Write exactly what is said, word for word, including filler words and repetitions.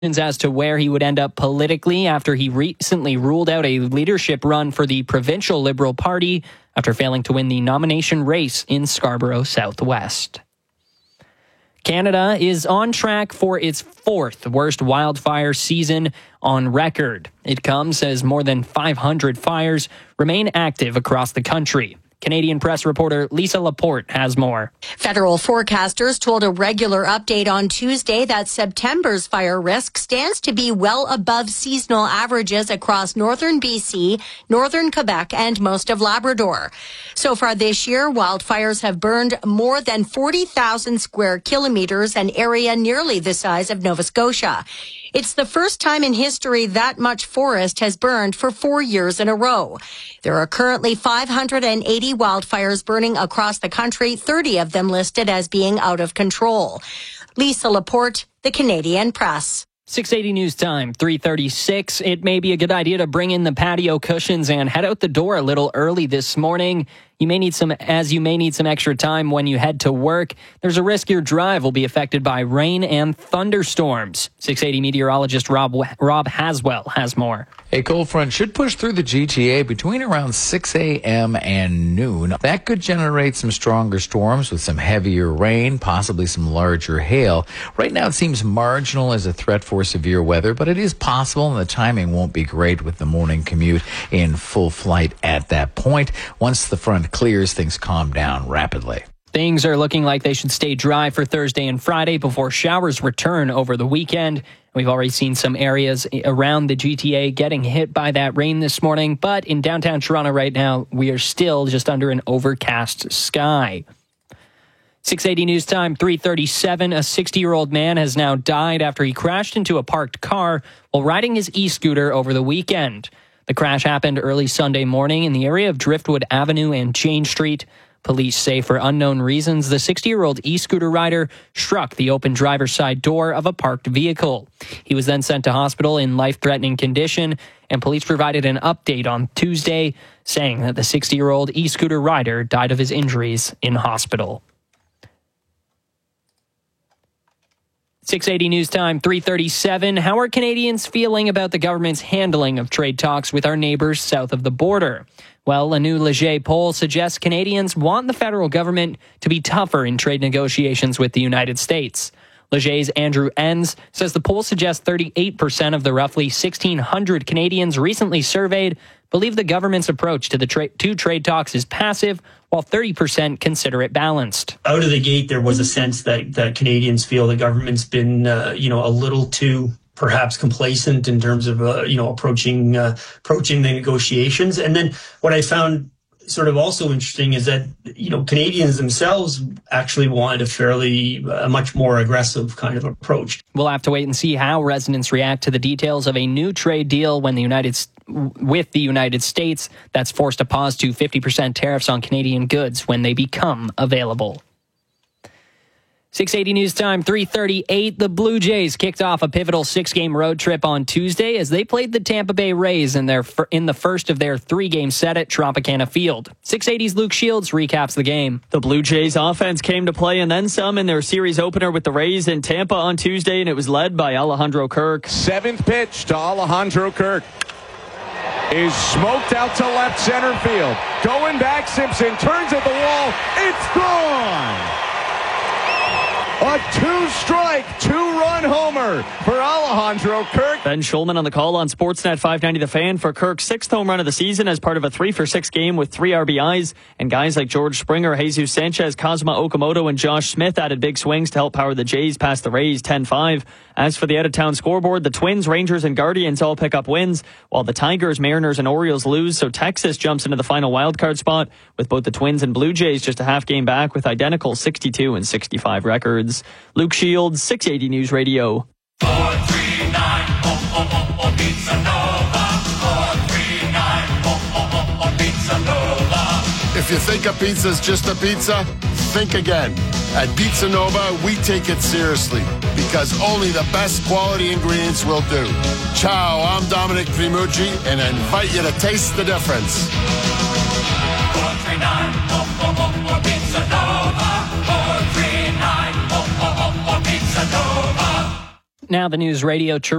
as to where he would end up politically after he recently ruled out a leadership run for the provincial Liberal Party after failing to win the nomination race in Scarborough Southwest. Canada is on track for its fourth worst wildfire season on record. It comes as more than five hundred fires remain active across the country. Canadian Press reporter Lisa Laporte has more. Federal forecasters told a regular update on Tuesday that September's fire risk stands to be well above seasonal averages across northern B C, northern Quebec, and most of Labrador. So far this year, wildfires have burned more than forty thousand square kilometers, an area nearly the size of Nova Scotia. It's the first time in history that much forest has burned for four years in a row. There are currently five hundred eighty wildfires burning across the country, thirty of them listed as being out of control. Lisa Laporte, the Canadian Press. six eighty News Time, three thirty-six. It may be a good idea to bring in the patio cushions and head out the door a little early this morning. You may need some, as you may need some extra time when you head to work. There's a risk your drive will be affected by rain and thunderstorms. six eighty meteorologist Rob Rob Haswell has more. A cold front should push through the G T A between around six a.m. and noon. That could generate some stronger storms with some heavier rain, possibly some larger hail. Right now it seems marginal as a threat for severe weather, but it is possible, and the timing won't be great with the morning commute in full flight at that point. Once the front clears, things calm down rapidly. Things are looking like they should stay dry for Thursday and Friday before showers return over the weekend. We've already seen some areas around the G T A getting hit by that rain this morning, but in downtown Toronto right now, we are still just under an overcast sky. six eighty News Time, three thirty-seven. A sixty-year-old man has now died after he crashed into a parked car while riding his e-scooter over the weekend. The crash happened early Sunday morning in the area of Driftwood Avenue and Jane Street. Police say for unknown reasons, the sixty-year-old e-scooter rider struck the open driver's side door of a parked vehicle. He was then sent to hospital in life-threatening condition, and police provided an update on Tuesday saying that the sixty-year-old e-scooter rider died of his injuries in hospital. six eighty News Time, three thirty-seven. How are Canadians feeling about the government's handling of trade talks with our neighbors south of the border? Well, a new Leger poll suggests Canadians want the federal government to be tougher in trade negotiations with the United States. Leger's Andrew Enns says the poll suggests thirty-eight percent of the roughly sixteen hundred Canadians recently surveyed believe the government's approach to the tra- to trade talks is passive, while thirty percent consider it balanced. Out of the gate, there was a sense that, that Canadians feel the government's been, uh, you know, a little too perhaps complacent in terms of, uh, you know, approaching uh, approaching the negotiations. And then what I found sort of also interesting is that, you know, Canadians themselves actually wanted a fairly, a uh, much more aggressive kind of approach. We'll have to wait and see how residents react to the details of a new trade deal when the United with the United States that's forced a pause to fifty percent tariffs on Canadian goods when they become available. six eighty News Time, three thirty-eight. The Blue Jays kicked off a pivotal six-game road trip on Tuesday as they played the Tampa Bay Rays in their in the first of their three-game set at Tropicana Field. six eighty's Luke Shields recaps the game. The Blue Jays offense came to play and then some in their series opener with the Rays in Tampa on Tuesday, and it was led by Alejandro Kirk. Seventh pitch to Alejandro Kirk is smoked out to left center field. Going back, Simpson turns at the wall. It's gone! A two-strike, two-run homer for Alejandro Kirk. Ben Schulman on the call on Sportsnet five ninety The Fan for Kirk's sixth home run of the season as part of a three for six game with three R B Is. And guys like George Springer, Jesus Sanchez, Cosma Okamoto, and Josh Smith added big swings to help power the Jays past the Rays ten five. As for the out-of-town scoreboard, the Twins, Rangers, and Guardians all pick up wins, while the Tigers, Mariners, and Orioles lose, so Texas jumps into the final wildcard spot, with both the Twins and Blue Jays just a half game back with identical sixty-two and sixty-five records. Luke Shields, six eighty News Radio. four three nine, oh, oh, oh, oh, Pizza Nova. four three nine, oh, oh, oh, oh, Pizza Nova. If you think a pizza's just a pizza, think again. At Pizza Nova, we take it seriously because only the best quality ingredients will do. Ciao, I'm Dominic Primucci, and I invite you to taste the difference. four three nine, oh, oh, oh, oh, Pizza Nova. four three nine, oh, oh, oh, oh, Pizza Nova. Now the News Radio.